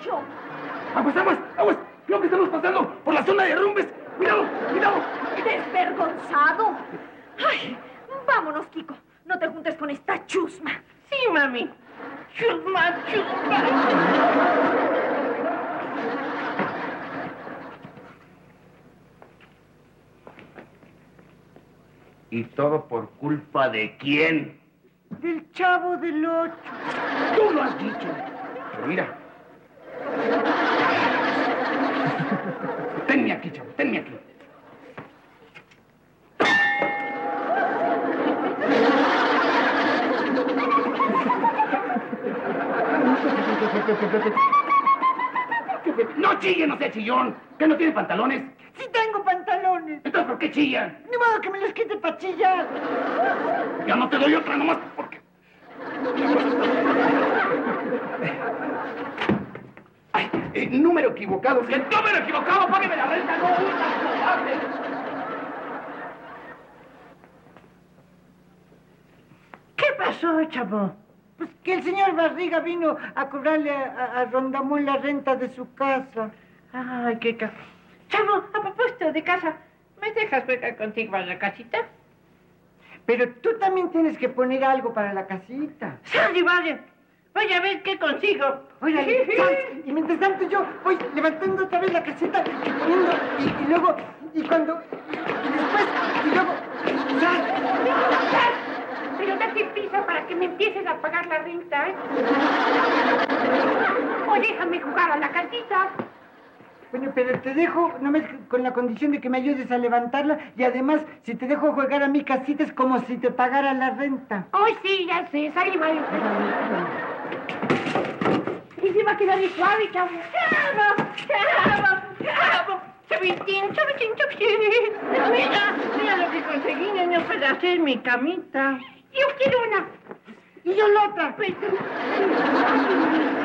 mucho! ¡Aguas, aguas, aguas! Creo que estamos pasando por la zona de derrumbes. ¡Cuidado, cuidado! ¡Desvergonzado! ¡Ay! Vámonos, Kiko. No te juntes con esta chusma. Sí, mami. Chusma, chusma. ¿Y todo por culpa de quién? Del Chavo del Ocho. Tú lo has dicho. Pero mira. Tenme aquí, chavo, tenme aquí. No chille, no sea chillón. ¿Que no tiene pantalones? Sí tengo pantalones. Entonces, ¿por qué chilla? Ni modo que me los quite para chillar. Ya no te doy otra nomás porque... Ay, número equivocado. ¡El número equivocado! ¡Págueme la renta! ¡No, una! ¿Qué pasó, Chavo? Pues que el señor Barriga vino a cobrarle a Rondamón la renta de su casa. Ay, qué ca... Chavo, a propósito de casa, ¿me dejas jugar contigo a la casita? Pero tú también tienes que poner algo para la casita. ¡Sal y vaya! Voy a ver qué consigo. Órale, sal. Y mientras tanto yo voy levantando otra vez la casita y poniendo... Y luego... Y cuando... Y después... Y luego... ¡Sal! ¡Sal! Pero date prisa para que me empieces a pagar la renta, ¿eh? O déjame jugar a la casita. Bueno, pero te dejo, nomás con la condición de que me ayudes a levantarla, y además, si te dejo jugar a mi casita, es como si te pagara la renta. ¡Ay, sí, ya sé! ¡Sal y vaya! Y se va a quedar suave, Chavo. ¡Chavo! ¡Chavo! ¡Chavo! ¡Chavitín! ¡Chavitín! ¡Chavitín! Mira lo que conseguí, niño, para hacer mi camita. Yo quiero una. Y yo la otra. Pues...